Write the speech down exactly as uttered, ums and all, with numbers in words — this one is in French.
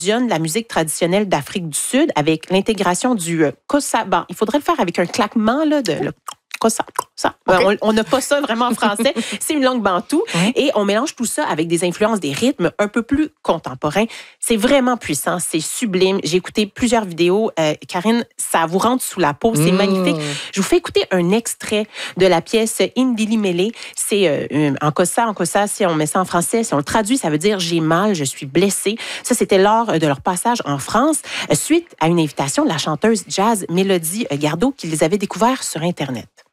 fusionne la musique traditionnelle d'Afrique du Sud avec l'intégration du euh, kossa. Bon, il faudrait le faire avec un claquement là, de le kossa. Ça. Okay. On n'a pas ça vraiment en français. C'est une langue bantoue. Ouais. Et on mélange tout ça avec des influences, des rythmes un peu plus contemporains. C'est vraiment puissant. C'est sublime. J'ai écouté plusieurs vidéos. Euh, Karine, ça vous rentre sous la peau. C'est mmh. magnifique. Je vous fais écouter un extrait de la pièce Indili Mele. C'est euh, en kossa. En kossa, si on met ça en français, si on le traduit, ça veut dire « j'ai mal, je suis blessée ». Ça, c'était lors de leur passage en France, suite à une invitation de la chanteuse jazz Mélodie Gardot qui les avait découverts sur Internet.